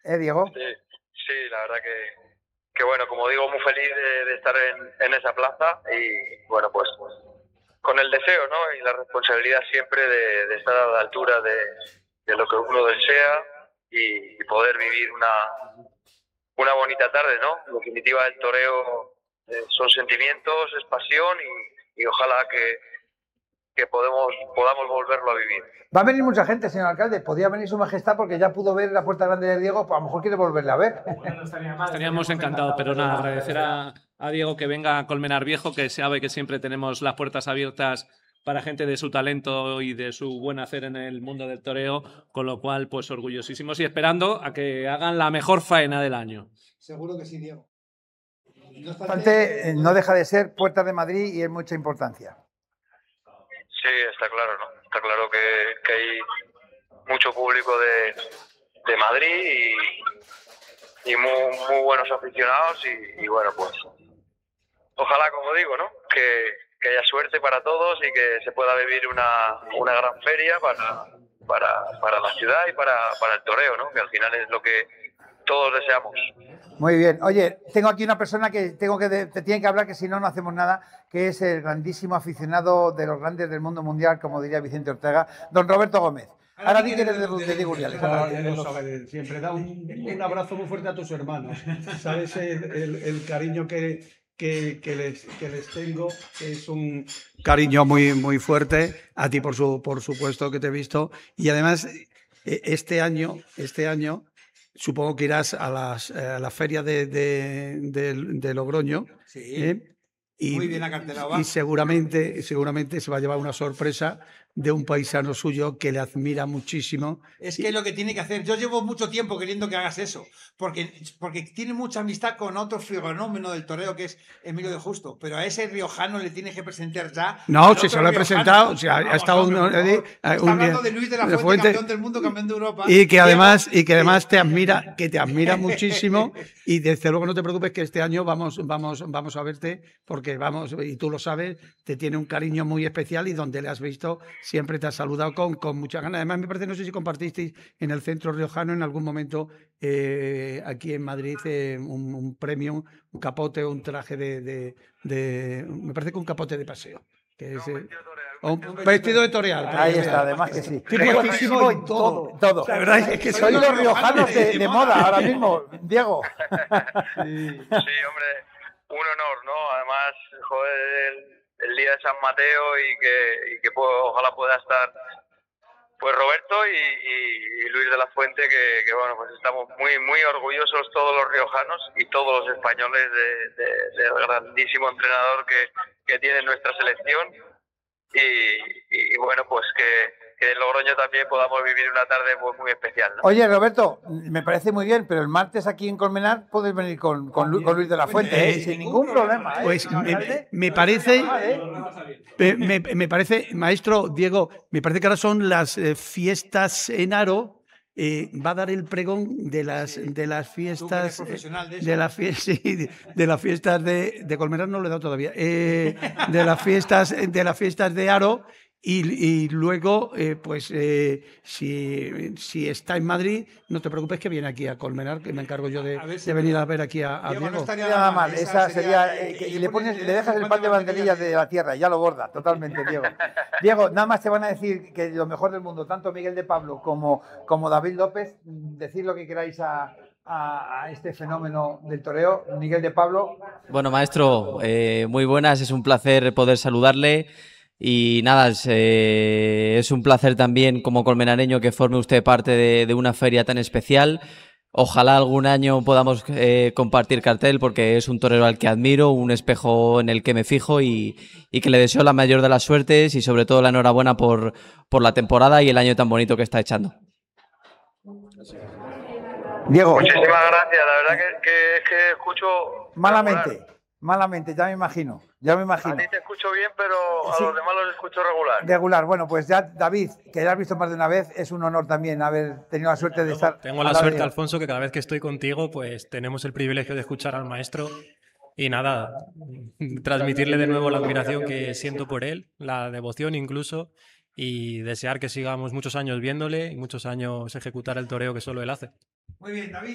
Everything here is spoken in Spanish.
Diego? Sí, sí, la verdad que bueno, como digo, muy feliz de estar en esa plaza y bueno, pues con el deseo, ¿no? Y la responsabilidad siempre de estar a la altura de lo que uno desea y poder vivir una bonita tarde, ¿no? En definitiva, el toreo son sentimientos, es pasión y ojalá que podamos volverlo a vivir. Va a venir mucha gente, señor alcalde. Podría venir su majestad porque ya pudo ver la Puerta Grande de Diego, pues a lo mejor quiere volverle a ver. Bueno, estaríamos encantados, pero nada, agradecer a Diego que venga a Colmenar Viejo, que sabe que siempre tenemos las puertas abiertas para gente de su talento y de su buen hacer en el mundo del toreo, con lo cual, pues orgullosísimos y esperando a que hagan la mejor faena del año. Seguro que sí, Diego. No obstante, no deja de ser Puertas de Madrid y es mucha importancia. Sí, está claro, ¿no? Está claro que hay mucho público de Madrid y muy buenos aficionados y bueno, pues ojalá, como digo, ¿no? Que haya suerte para todos y que se pueda vivir una gran feria para la ciudad y para el toreo, ¿no? Que al final es lo que todos deseamos. Muy bien. Oye, tengo aquí una persona que te tiene que hablar, que si no, no hacemos nada, que es el grandísimo aficionado de los grandes del mundo mundial, como diría Vicente Ortega, don Roberto Gómez. Ahora di que eres de Diego Urdiales. Siempre da un abrazo muy fuerte a tus hermanos. Sabes el cariño que les tengo, es un cariño muy fuerte. A ti, por supuesto, que te he visto. Y además, este año supongo que irás a la feria de Logroño. Sí. Muy bien acartelado, va. Y seguramente se va a llevar una sorpresa de un paisano suyo que le admira muchísimo. Es que es lo que tiene que hacer. Yo llevo mucho tiempo queriendo que hagas eso, porque tiene mucha amistad con otro fenómeno del toreo que es Emilio de Justo, pero a ese riojano le tienes que presentar ya. No, si se lo he presentado, o sea, ha estado Está hablando de Luis de la Fuente, campeón del mundo, campeón de Europa. Y que además te admira muchísimo, y desde luego no te preocupes que este año vamos a verte, porque y tú lo sabes, te tiene un cariño muy especial y donde le has visto siempre te ha saludado con mucha ganas. Además, me parece, no sé si compartisteis en el centro riojano en algún momento aquí en Madrid un premio, un capote, un traje me parece que un capote de paseo. Que es, un vestido de toreal. Ahí está, además que sí. Puestísimo en todo. La verdad es que soy los riojanos de moda ahora mismo, Diego. Sí, hombre, un honor, ¿no? Además, joder, el día de San Mateo y que ojalá pueda estar pues Roberto y Luis de la Fuente, que bueno, pues estamos muy orgullosos todos los riojanos y todos los españoles del grandísimo entrenador que tiene nuestra selección y bueno, pues que en Logroño también podamos vivir una tarde muy especial, ¿no? Oye, Roberto, me parece muy bien, pero el martes aquí en Colmenar puedes venir con Luis de la Fuente, sin ningún problema. Pues me parece, maestro Diego, me parece que ahora son las fiestas en Aro. Va a dar el pregón de las fiestas de las fiestas de Colmenar, no lo he dado todavía, de las fiestas de Aro. Y luego, si está en Madrid, no te preocupes que viene aquí a Colmenar, que me encargo yo de venir a ver aquí a Diego. No estaría nada mal, esa sería... y le dejas el pan de banderillas de la tierra, ya lo borda totalmente, Diego. Diego, nada más te van a decir que lo mejor del mundo, tanto Miguel de Pablo como David López, decir lo que queráis a este fenómeno del toreo. Miguel de Pablo. Bueno, maestro, muy buenas, es un placer poder saludarle. Y nada, es un placer también como colmenareño que forme usted parte de una feria tan especial. Ojalá algún año podamos compartir cartel, porque es un torero al que admiro, un espejo en el que me fijo y que le deseo la mayor de las suertes y sobre todo la enhorabuena por la temporada y el año tan bonito que está echando. Diego. Muchísimas gracias, la verdad que escucho... Malamente, ya me imagino. A ti te escucho bien, pero a los demás los escucho regular. Bueno, pues ya, David, que ya has visto más de una vez, es un honor también haber tenido la suerte de estar... Tengo la suerte, Alfonso, que cada vez que estoy contigo, pues tenemos el privilegio de escuchar al maestro y nada, transmitirle de nuevo la admiración que siento por él, la devoción incluso, y desear que sigamos muchos años viéndole y muchos años ejecutar el toreo que solo él hace. Muy bien, David.